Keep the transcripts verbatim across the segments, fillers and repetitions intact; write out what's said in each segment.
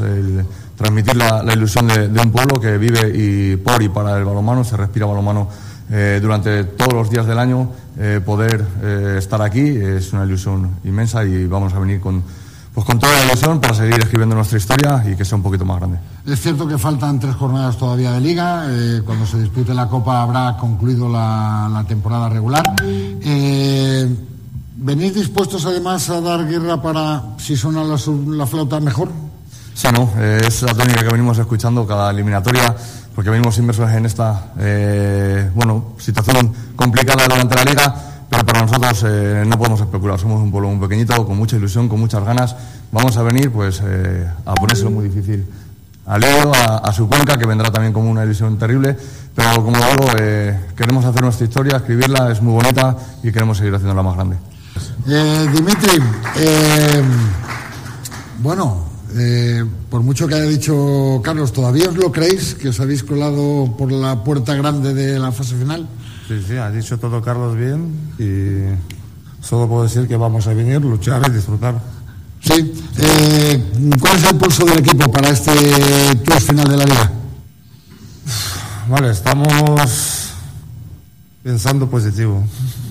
el transmitir la, la ilusión de, de un pueblo que vive y por y para el balonmano, se respira balonmano eh, durante todos los días del año. Eh, poder eh, estar aquí es una ilusión inmensa y vamos a venir con, pues con toda la ilusión para seguir escribiendo nuestra historia y que sea un poquito más grande. Es cierto que faltan tres jornadas todavía de Liga. Eh, cuando se dispute la Copa habrá concluido la, la temporada regular. Eh, ¿Venís dispuestos además a dar guerra para, si suena la, la flauta, mejor? Sí, no, eh, es la tónica que venimos escuchando cada eliminatoria, porque venimos inmersos en esta eh, bueno, situación complicada durante la Liga, pero para nosotros eh, no podemos especular. Somos un pueblo muy pequeñito, con mucha ilusión, con muchas ganas. Vamos a venir pues eh, a ponérselo muy difícil a Leo, a, a su Cuenca, que vendrá también como una ilusión terrible, pero como digo, eh, queremos hacer nuestra historia, escribirla, es muy bonita y queremos seguir haciéndola más grande. Eh, Dimitri, eh, bueno, eh, por mucho que haya dicho Carlos, ¿todavía os lo creéis que os habéis colado por la puerta grande de la fase final? Sí, sí, ha dicho todo Carlos bien y solo puedo decir que vamos a venir, luchar y disfrutar. Sí. Eh, ¿Cuál es el pulso del equipo para este tour final de la Liga? Vale, estamos pensando positivo.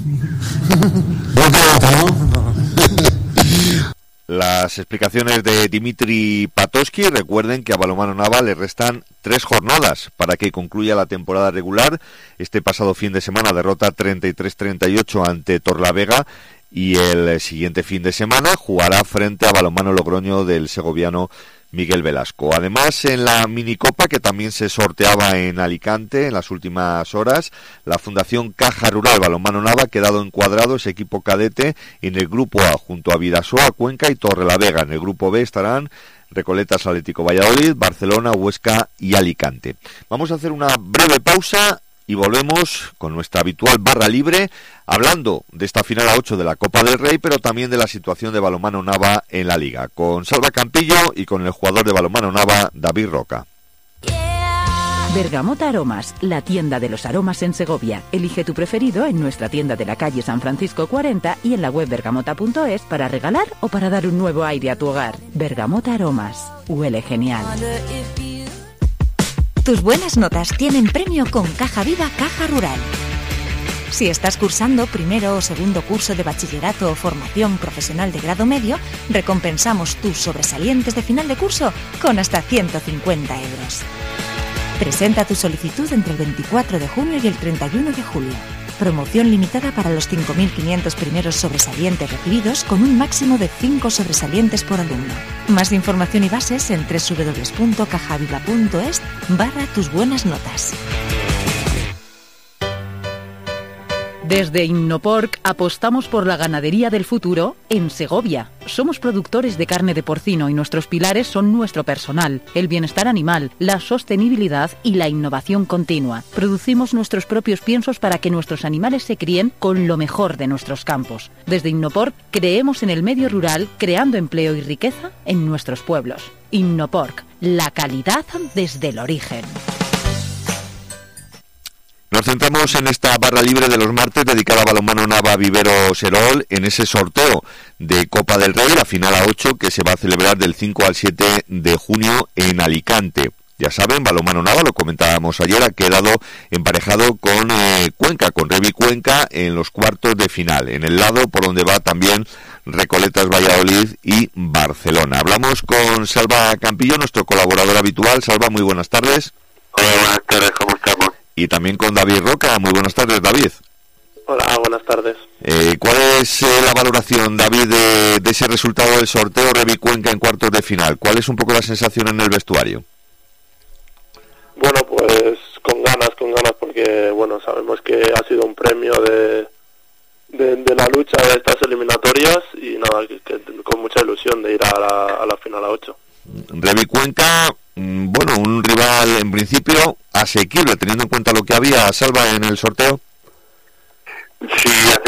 Las explicaciones de Dimitri Patoski. Recuerden que a Balonmano Nava le restan tres jornadas para que concluya la temporada regular. Este pasado fin de semana derrota treinta y tres treinta y ocho ante Torlavega y el siguiente fin de semana jugará frente a Balonmano Logroño del segoviano Miguel Velasco. Además, en la minicopa que también se sorteaba en Alicante en las últimas horas, la Fundación Caja Rural Balonmano Nava ha quedado encuadrado ese equipo cadete en el grupo A junto a Vidasoa, Cuenca y Torrelavega. En el grupo B estarán Recoletas, Atlético Valladolid, Barcelona, Huesca y Alicante. Vamos a hacer una breve pausa y volvemos con nuestra habitual barra libre, hablando de esta final a ocho de la Copa del Rey, pero también de la situación de Balonmano Nava en la Liga, con Salva Campillo y con el jugador de Balonmano Nava, David Roca. Bergamota Aromas, la tienda de los aromas en Segovia. Elige tu preferido en nuestra tienda de la calle San Francisco cuarenta y en la web bergamota punto es para regalar o para dar un nuevo aire a tu hogar. Bergamota Aromas, huele genial. Tus buenas notas tienen premio con Caja Viva Caja Rural. Si estás cursando primero o segundo curso de bachillerato o formación profesional de grado medio, recompensamos tus sobresalientes de final de curso con hasta ciento cincuenta euros. Presenta tu solicitud entre el veinticuatro de junio y el treinta y uno de julio. Promoción limitada para los cinco mil quinientos primeros sobresalientes recibidos con un máximo de cinco sobresalientes por alumno. Más información y bases en doble u doble u doble u punto cajaviva punto es barra tus buenas notas. Desde Innoporc apostamos por la ganadería del futuro en Segovia. Somos productores de carne de porcino y nuestros pilares son nuestro personal, el bienestar animal, la sostenibilidad y la innovación continua. Producimos nuestros propios piensos para que nuestros animales se críen con lo mejor de nuestros campos. Desde Innoporc creemos en el medio rural, creando empleo y riqueza en nuestros pueblos. Innoporc, la calidad desde el origen. Nos centramos en esta barra libre de los martes dedicada a Balonmano Nava Vivero Serol en ese sorteo de Copa del Rey, la final a ocho que se va a celebrar del cinco al siete de junio en Alicante. Ya saben, Balonmano Nava, lo comentábamos ayer, ha quedado emparejado con eh, Cuenca, con Revi Cuenca en los cuartos de final, en el lado por donde va también Recoletas Valladolid y Barcelona. Hablamos con Salva Campillo, nuestro colaborador habitual. Salva, muy buenas tardes. Hola, buenas tardes, ¿cómo estamos? Y también con David Roca. Muy buenas tardes, David. Hola, buenas tardes. Eh, ¿Cuál es eh, la valoración, David, de, de ese resultado del sorteo Revi Cuenca en cuartos de final? ¿Cuál es un poco la sensación en el vestuario? Bueno, pues con ganas, con ganas, porque bueno, sabemos que ha sido un premio de, de, de la lucha de estas eliminatorias y nada, que, que con mucha ilusión de ir a la, a la final a ocho. Revi Cuenca, bueno, un rival en principio asequible, teniendo en cuenta lo que había, Salva, en el sorteo. Sí, ha